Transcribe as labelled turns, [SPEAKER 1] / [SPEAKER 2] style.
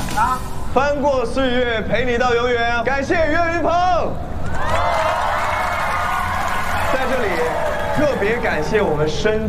[SPEAKER 1] 翻过岁月，陪你到永远。感谢岳云鹏，在这里特别感谢我们深